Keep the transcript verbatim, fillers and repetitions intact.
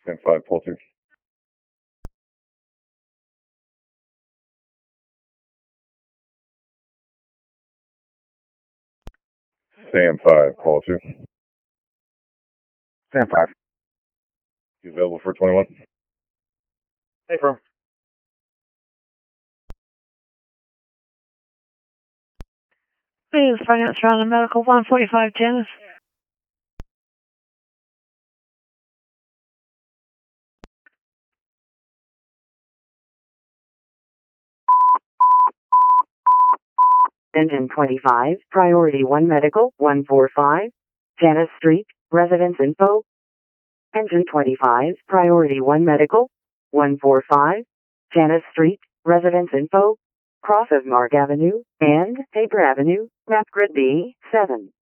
Sam five, pull two. Sam five, call two. Sam five. You available for twenty-one? Hey, firm. Hey, it's Finance Round and Medical one forty-five, Janice. Engine twenty-five, Priority one Medical, one forty-five, Janice Street, Residence Info. Engine twenty-five, Priority one Medical, one forty-five, Janice Street, Residence Info. Cross of Mark Avenue and Paper Avenue, map grid B seven.